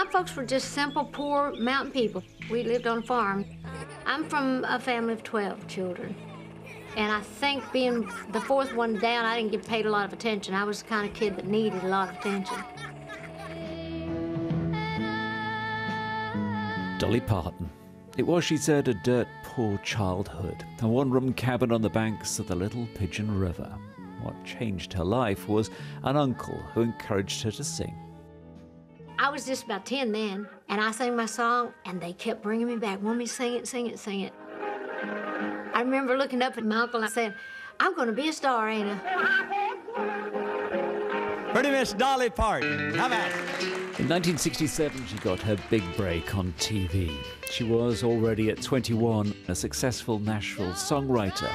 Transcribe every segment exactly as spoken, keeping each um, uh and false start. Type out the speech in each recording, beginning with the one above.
folks were just simple, poor mountain people. We lived on a farm. I'm from a family of twelve children. And I think being the fourth one down, I didn't get paid a lot of attention. I was the kind of kid that needed a lot of attention. Dolly Parton. It was, she said, a dirt poor childhood, a one-room cabin on the banks of the Little Pigeon River. What changed her life was an uncle who encouraged her to sing. I was just about ten then, and I sang my song, and they kept bringing me back, wanting me to sing it, sing it, sing it. I remember looking up at my uncle and saying, I'm going to be a star, ain't I? Pretty Miss Dolly Parton. How about it? In nineteen sixty-seven, she got her big break on T V. She was already at twenty-one a successful Nashville songwriter.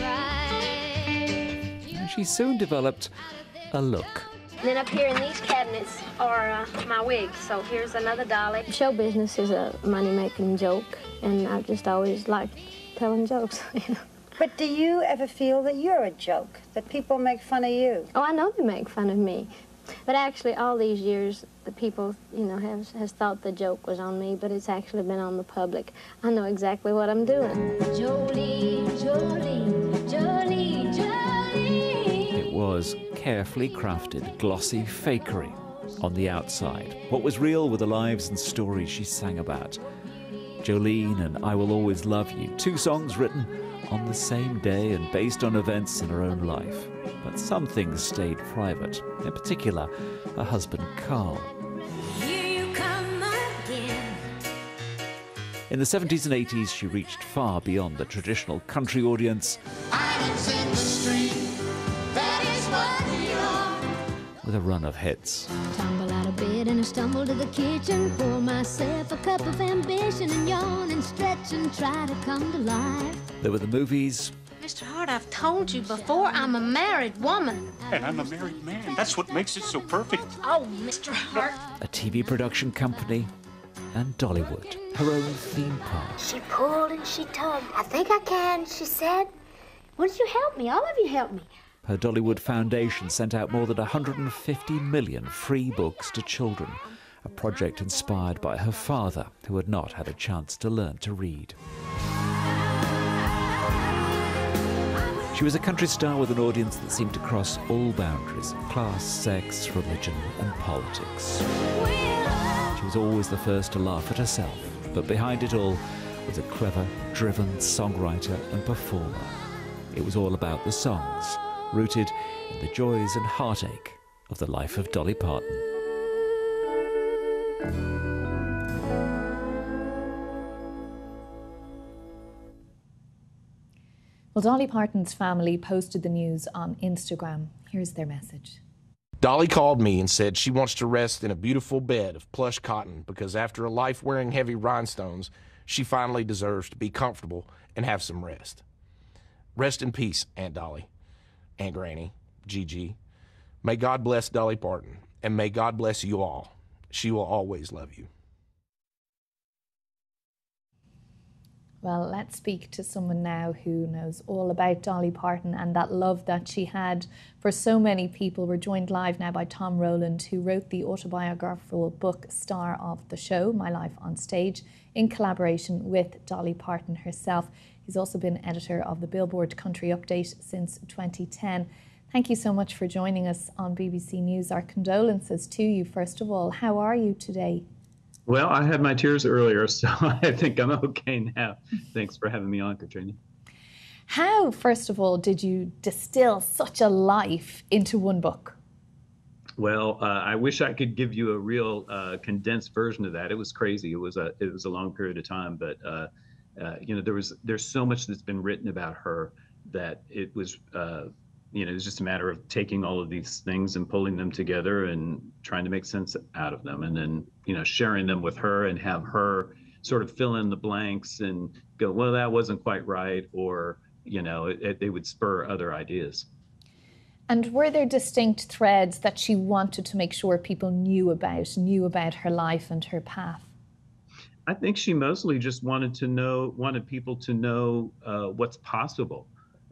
And she soon developed a look. Then up here in these cabinets are uh, my wigs. So here's another Dolly. Show business is a money-making joke, and I've just always liked telling jokes. You know? But do you ever feel that you're a joke, that people make fun of you? Oh, I know they make fun of me. But actually, all these years, the people, you know, has, has thought the joke was on me, but it's actually been on the public. I know exactly what I'm doing. Jolie, Jolie, Jolie, Jolie. It was carefully crafted, glossy fakery on the outside. What was real were the lives and stories she sang about. Jolene and I Will Always Love You, two songs written on the same day and based on events in her own life. But some things stayed private, in particular, her husband Carl. Here you come again. In the seventies and eighties, she reached far beyond the traditional country audience. Islands in the stream, that is what we are. With a run of hits. Tumble out of bed and I stumble to the kitchen, pour myself a cup of ambition and yawn and stretch and try to come to life. There were the movies. Mister Hart, I've told you before, I'm a married woman. And I'm a married man. That's what makes it so perfect. Oh, Mister Hart. A T V production company, and Dollywood, her own theme park. She pulled and she tugged. I think I can, she said. Why don't you help me? All of you help me. Her Dollywood Foundation sent out more than one hundred fifty million free books to children, a project inspired by her father, who had not had a chance to learn to read. She was a country star with an audience that seemed to cross all boundaries: class, sex, religion, and politics. She was always the first to laugh at herself, but behind it all was a clever, driven songwriter and performer. It was all about the songs, rooted in the joys and heartache of the life of Dolly Parton. Well, Dolly Parton's family posted the news on Instagram. Here's their message. Dolly called me and said she wants to rest in a beautiful bed of plush cotton because after a life wearing heavy rhinestones, she finally deserves to be comfortable and have some rest. Rest in peace, Aunt Dolly, Aunt Granny, Gigi. May God bless Dolly Parton, and may God bless you all. She will always love you. Well, let's speak to someone now who knows all about Dolly Parton and that love that she had for so many people. We're joined live now by Tom Rowland, who wrote the autobiographical book Star of the Show, My Life on Stage, in collaboration with Dolly Parton herself. He's also been editor of the Billboard Country Update since twenty ten. Thank you so much for joining us on B B C News. Our condolences to you, first of all. How are you today? Well, I had my tears earlier, so I think I'm okay now. Thanks for having me on, Katrina. How, first of all, did you distill such a life into one book? Well, uh, I wish I could give you a real uh, condensed version of that. It was crazy. It was a it was a long period of time, but uh, uh, you know, there was there's so much that's been written about her that it was. Uh, You know, it's just a matter of taking all of these things and pulling them together and trying to make sense out of them, and then, you know, sharing them with her and have her sort of fill in the blanks and go, well, that wasn't quite right, or, you know, it, it, they would spur other ideas. And were there distinct threads that she wanted to make sure people knew about, knew about her life and her path? I think she mostly just wanted to know, wanted people to know uh, what's possible.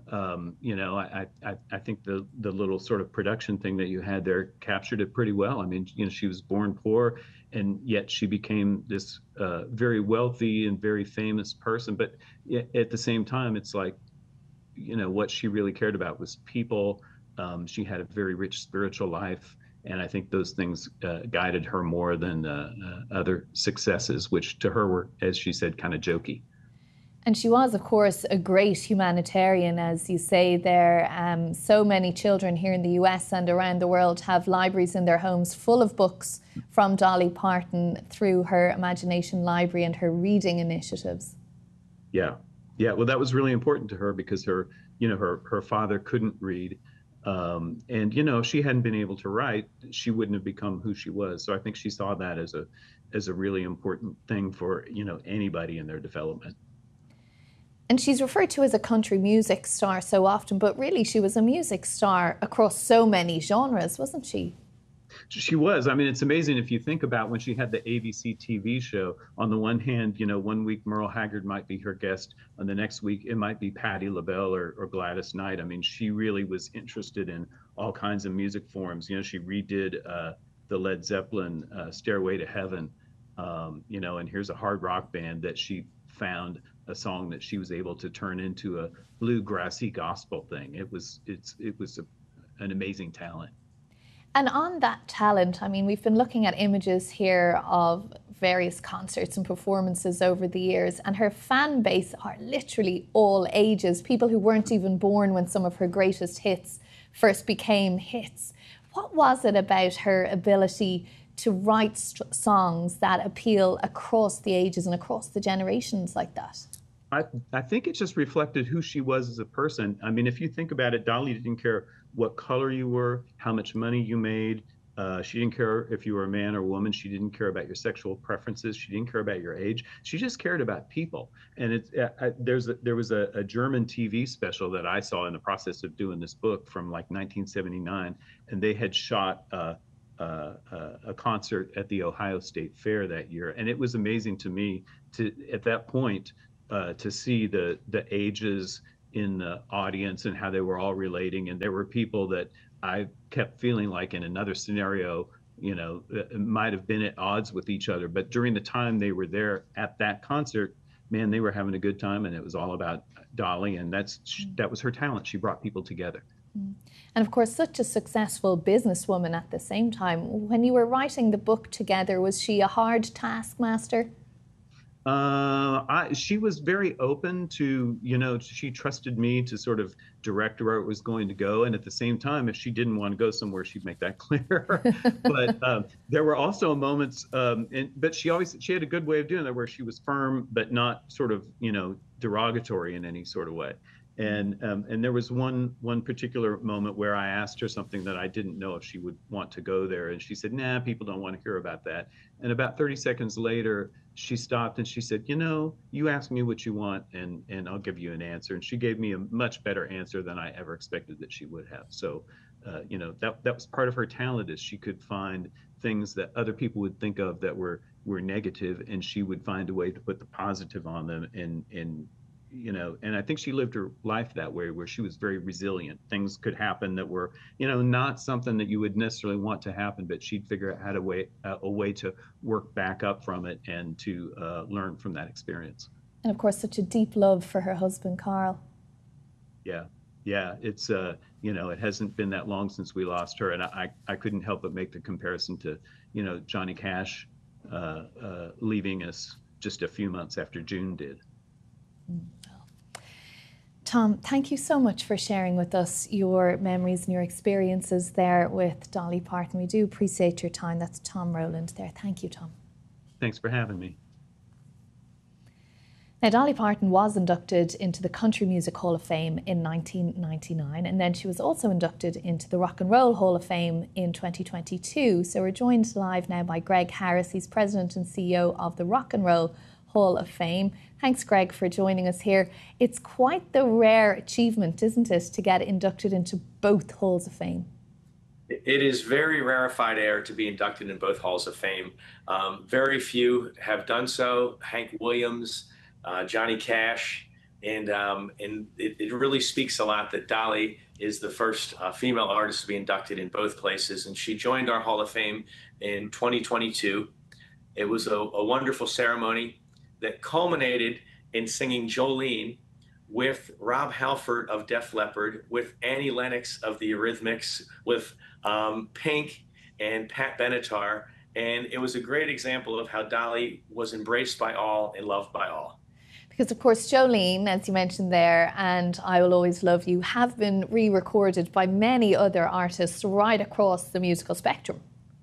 um, you know, I, I, I think the, the little sort of production thing that you had there captured it pretty well. I mean, you know, she was born poor, and yet she became this uh, very wealthy and very famous person. But at the same time, it's like, you know, what she really cared about was people. Um, she had a very rich spiritual life. And I think those things uh, guided her more than uh, uh, other successes, which to her were, as she said, kind of jokey. And she was, of course, a great humanitarian, as you say there. Um, so many children here in the U S and around the world have libraries in their homes full of books from Dolly Parton through her Imagination Library and her reading initiatives. Yeah, yeah. Well, that was really important to her because her, you know, her her father couldn't read, um, and you know, if she hadn't been able to write, she wouldn't have become who she was. So I think she saw that as a as a really important thing for, you know, anybody in their development. And she's referred to as a country music star so often, but really she was a music star across so many genres, wasn't she? She was. I mean, it's amazing if you think about when she had the A B C T V show. On the one hand, you know, one week Merle Haggard might be her guest. On the next week, it might be Patti LaBelle or, or Gladys Knight. I mean, she really was interested in all kinds of music forms. You know, she redid uh, the Led Zeppelin uh, Stairway to Heaven, um, you know, and here's a hard rock band that she found a song that she was able to turn into a bluegrassy gospel thing. It was it's it was a, an amazing talent. And on that talent, I mean, we've been looking at images here of various concerts and performances over the years, and her fan base are literally all ages, people who weren't even born when some of her greatest hits first became hits. What was it about her ability to write st- songs that appeal across the ages and across the generations like that? I, I think it just reflected who she was as a person. I mean, if you think about it, Dolly didn't care what color you were, how much money you made. Uh, she didn't care if you were a man or woman. She didn't care about your sexual preferences. She didn't care about your age. She just cared about people. And it's uh, there's a, there was a, a German T V special that I saw in the process of doing this book from like nineteen seventy-nine, and they had shot uh, uh, uh, a concert at the Ohio State Fair that year, and it was amazing to me to at that point. Uh, to see the the ages in the audience and how they were all relating. And there were people that I kept feeling like in another scenario, you know, might have been at odds with each other. But during the time they were there at that concert, man, they were having a good time. And it was all about Dolly. And that's that was her talent. She brought people together. And of course, such a successful businesswoman at the same time. When you were writing the book together, was she a hard taskmaster? Uh, I, she was very open to, you know, she trusted me to sort of direct where it was going to go. And at the same time, if she didn't want to go somewhere, she'd make that clear. But um, there were also moments, um, and, but she always, she had a good way of doing that where she was firm, but not sort of, you know, derogatory in any sort of way. And um, and there was one one particular moment where I asked her something that I didn't know if she would want to go there. And she said, nah, people don't want to hear about that. And about thirty seconds later, she stopped and she said, you know, you ask me what you want and, and I'll give you an answer. And she gave me a much better answer than I ever expected that she would have. So, uh, you know, that that was part of her talent, is she could find things that other people would think of that were, were negative, and she would find a way to put the positive on them. And, and you know, and I think she lived her life that way, where she was very resilient. Things could happen that were, you know, not something that you would necessarily want to happen, but she'd figure out how to way, uh, a way to work back up from it and to uh, learn from that experience. And of course, such a deep love for her husband, Carl. Yeah, yeah, it's, uh, you know, it hasn't been that long since we lost her. And I, I couldn't help but make the comparison to, you know, Johnny Cash uh, uh, leaving us just a few months after June did. Tom, thank you so much for sharing with us your memories and your experiences there with Dolly Parton. We do appreciate your time. That's Tom Rowland there. Thank you, Tom. Thanks for having me. Now, Dolly Parton was inducted into the Country Music Hall of Fame in nineteen ninety-nine, and then she was also inducted into the Rock and Roll Hall of Fame in twenty twenty-two. So we're joined live now by Greg Harris. He's president and C E O of the Rock and Roll Hall of Fame. Thanks, Greg, for joining us here. It's quite the rare achievement, isn't it, to get inducted into both Halls of Fame? It is very rarefied air to be inducted in both Halls of Fame. Um, very few have done so. Hank Williams, uh, Johnny Cash, And, um, and it, it really speaks a lot that Dolly is the first uh, female artist to be inducted in both places. And she joined our Hall of Fame in twenty twenty-two. It was a, a wonderful ceremony that culminated in singing Jolene with Rob Halford of Def Leppard, with Annie Lennox of the Eurythmics, with um, Pink and Pat Benatar. And it was a great example of how Dolly was embraced by all and loved by all. Because, of course, Jolene, as you mentioned there, and I Will Always Love You have been re-recorded by many other artists right across the musical spectrum.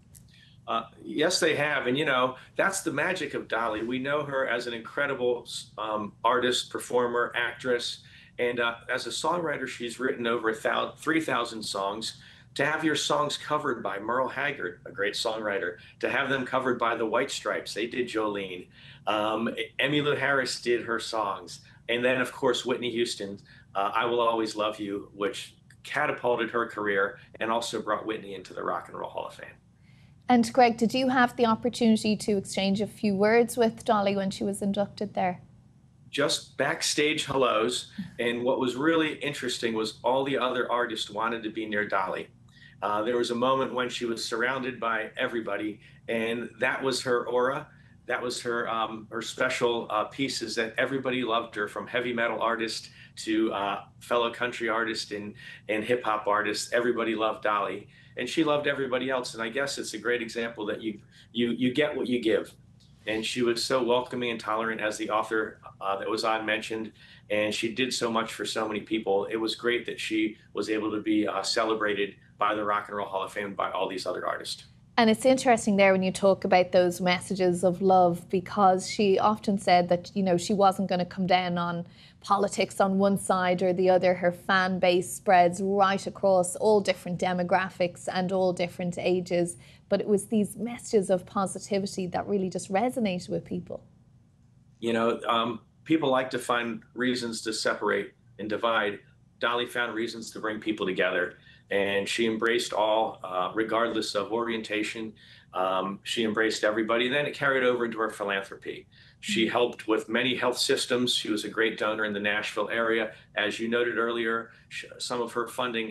Uh, yes, they have. And, you know, that's the magic of Dolly. We know her as an incredible um, artist, performer, actress. And uh, as a songwriter, she's written over three thousand songs. To have your songs covered by Merle Haggard, a great songwriter, to have them covered by the White Stripes, they did Jolene. Um, Emmylou Harris did her songs. And then, of course, Whitney Houston, uh, I Will Always Love You, which catapulted her career and also brought Whitney into the Rock and Roll Hall of Fame. And Greg, did you have the opportunity to exchange a few words with Dolly when she was inducted there? Just backstage hellos. And what was really interesting was all the other artists wanted to be near Dolly. Uh, there was a moment when she was surrounded by everybody, and that was her aura. That was her um, her special uh, pieces that everybody loved her, from heavy metal artists to uh, fellow country artists and, and hip hop artists. Everybody loved Dolly, and she loved everybody else. And I guess it's a great example that you you you get what you give. And she was so welcoming and tolerant, as the author uh, that was on mentioned, and she did so much for so many people. It was great that she was able to be uh, celebrated by the Rock and Roll Hall of Fame, by all these other artists. And it's interesting there when you talk about those messages of love, because she often said that, you know, she wasn't going to come down on politics on one side or the other. Her fan base spreads right across all different demographics and all different ages. But it was these messages of positivity that really just resonated with people. You know, um, people like to find reasons to separate and divide. Dolly found reasons to bring people together. And she embraced all, uh, regardless of orientation. Um, she embraced everybody. And then it carried over into her philanthropy. She helped with many health systems. She was a great donor in the Nashville area. As you noted earlier, some of her funding